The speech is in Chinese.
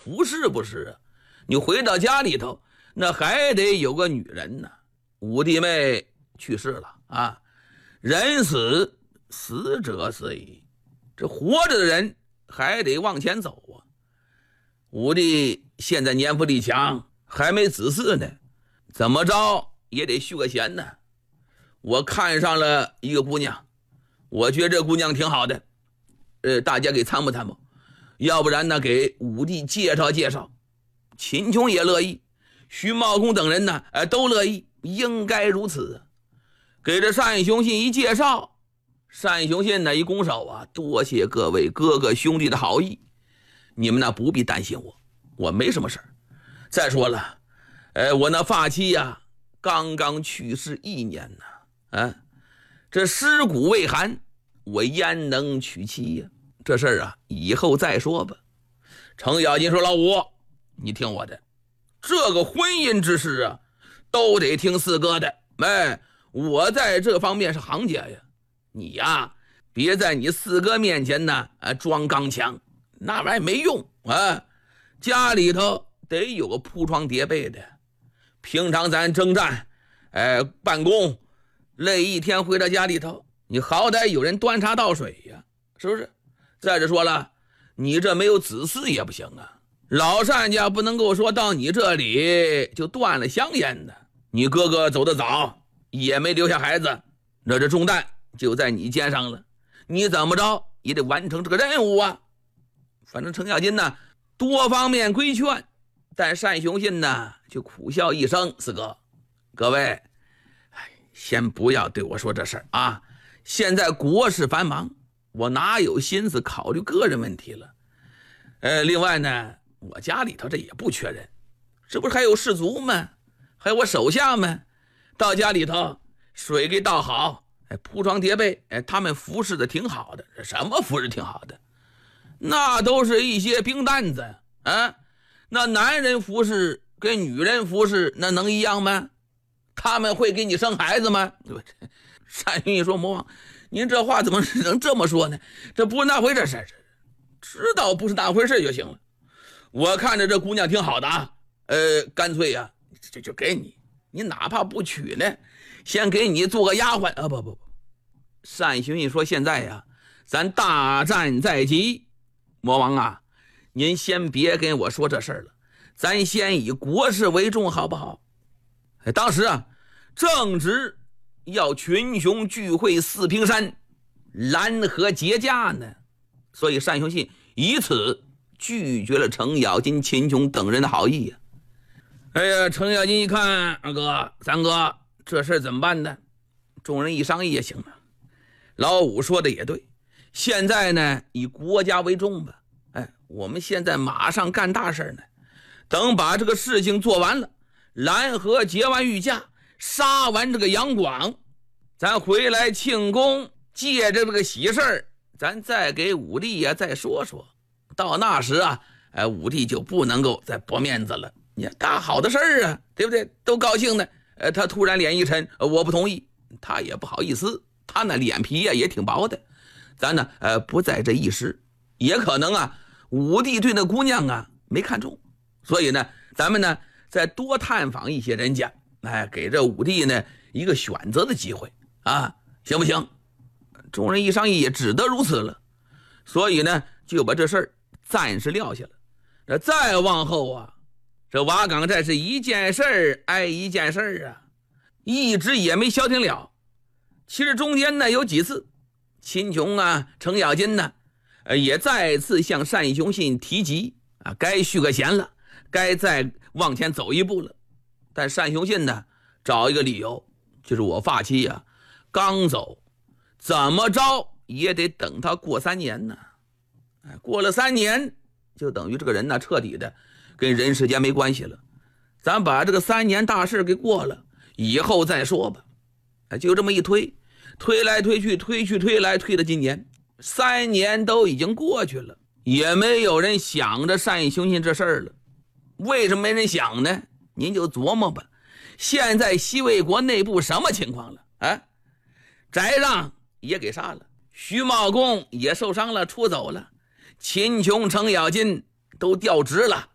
服侍不是啊？你回到家里头，那还得有个女人呢。五弟妹去世了啊，人死，死者死矣。这活着的人还得往前走啊。五弟现在年富力强，还没子嗣呢，怎么着也得续个弦呢。我看上了一个姑娘，我觉得这姑娘挺好的，大家给参谋参谋，要不然呢给五弟介绍介绍。秦琼也乐意，徐茂公等人呢都乐意，应该如此。给这单雄信一介绍，单雄信呢一拱手啊，多谢各位哥哥兄弟的好意，你们呢不必担心我没什么事儿。再说了，我那发妻呀刚刚去世1年呢，这尸骨未寒，我焉能娶妻呀？这事儿啊以后再说吧。程咬金说，老五你听我的，这个婚姻之事啊都得听四哥的，我在这方面是行家呀，你呀别在你四哥面前呢装刚强，那玩意没用啊。家里头得有个铺床叠被的，平常咱征战办公累一天，回到家里头你好歹有人端茶倒水呀，是不是？再者说了，你这没有子嗣也不行啊，老单家不能够说到你这里就断了香烟的。你哥哥走得早，也没留下孩子，那这重担就在你肩上了，你怎么着也得完成这个任务啊。反正程咬金呢多方面规劝，但单雄信呢就苦笑一声，四哥各位先不要对我说这事儿啊，现在国事繁忙，我哪有心思考虑个人问题了。另外呢，我家里头这也不缺人，这不是还有士卒们，还有我手下们，到家里头水给倒好，铺床叠被，他们服侍的挺好的。什么服侍挺好的？那都是一些兵蛋子啊！那男人服侍跟女人服侍那能一样吗？他们会给你生孩子吗？单雄信说，魔王您这话怎么能这么说呢？这不是那回事，知道不是那回事就行了。我看着这姑娘挺好的啊，干脆呀就给你哪怕不娶呢，先给你做个丫鬟啊！不，单雄信说，现在呀咱大战在即，魔王啊您先别跟我说这事儿了，咱先以国事为重好不好？当时啊正值要群雄聚会四平山，拦河结驾呢，所以单雄信以此拒绝了程咬金、秦琼等人的好意呀。程咬金一看，二哥三哥这事怎么办呢？众人一商议也行了，老五说的也对，现在呢以国家为重吧，我们现在马上干大事呢，等把这个事情做完了，拦河结完御驾，杀完这个杨广，咱回来庆功，借着这个喜事儿，咱再给武帝呀再说说。到那时啊，武帝就不能够再驳面子了。你看大好的事儿啊，对不对？都高兴的。他突然脸一沉，我不同意，他也不好意思，他那脸皮呀也挺薄的。咱呢，不在这一时，也可能啊，武帝对那姑娘啊没看中，所以呢，咱们呢再多探访一些人家，给这武帝呢一个选择的机会啊，行不行？众人一商议，也只得如此了。所以呢，就把这事儿暂时撂下了。这再往后啊，这瓦岗寨是一件事儿挨一件事儿啊，一直也没消停了。其实中间呢有几次，秦琼啊、程咬金呢，也再次向单雄信提及啊，该续个弦了，该再往前走一步了。但单雄信呢，找一个理由，就是我发妻啊刚走，怎么着也得等他过3年呢。过了3年，就等于这个人呢彻底的跟人世间没关系了。咱把这个3年大事给过了，以后再说吧。就这么一推来推去，推来推到今年，3年都已经过去了，也没有人想着单雄信这事儿了。为什么没人想呢？您就琢磨吧。现在西魏国内部什么情况了？翟让也给杀了，徐茂公也受伤了，出走了，秦琼、程咬金都调职了，